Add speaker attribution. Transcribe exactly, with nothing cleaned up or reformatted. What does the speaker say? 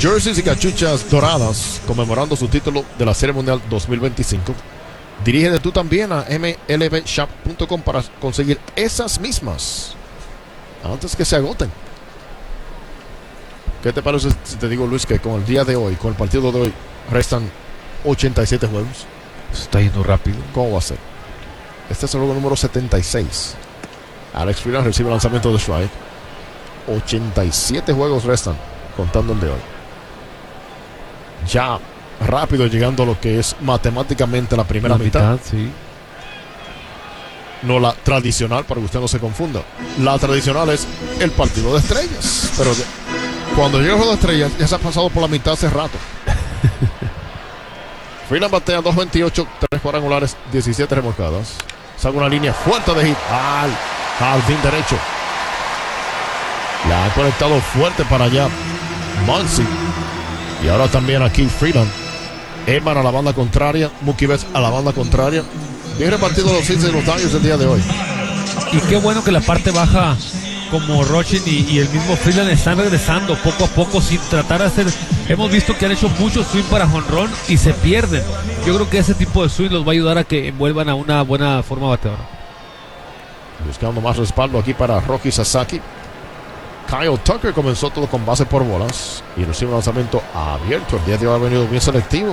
Speaker 1: jerseys y cachuchas doradas conmemorando su título de la Serie Mundial dos mil veinticinco. Dirígete tú también a M L B shop punto com para conseguir esas mismas antes que se agoten. ¿Qué te parece si te digo, Luis, que con el día de hoy, con el partido de hoy, restan ochenta y siete juegos?
Speaker 2: Se está yendo rápido.
Speaker 1: ¿Cómo va a ser? Este es el juego número setenta y seis. Alex Freeland recibe el lanzamiento de strike. ochenta y siete juegos restan, contando el de hoy. Ya rápido llegando a lo que es matemáticamente la primera
Speaker 2: La
Speaker 1: mitad.
Speaker 2: mitad, sí.
Speaker 1: No la tradicional, para que usted no se confunda. La tradicional es el partido de estrellas. Pero de, cuando llega el juego de estrellas, ya se ha pasado por la mitad hace rato. Freeland batea dos veintiocho, tres cuadrangulares, diecisiete remolcadas. Saca una línea fuerte de hit al jardín derecho. La ha conectado fuerte para allá Muncy. Y ahora también aquí Freeland. Eman a la banda contraria. Mookie Betts a la banda contraria. Bien repartido los hits y los daños del día de hoy.
Speaker 2: Y qué bueno que la parte baja, como Rochin y, y el mismo Freeland, están regresando poco a poco sin tratar de hacer. Hemos visto que han hecho mucho swing para jonrón y se pierden. Yo creo que ese tipo de swing los va a ayudar a que envuelvan a una buena forma bateadora.
Speaker 1: Buscando más respaldo aquí para Rocky Sasaki. Kyle Tucker comenzó todo con base por bolas y recibe un lanzamiento abierto. El día de hoy ha venido bien selectivo.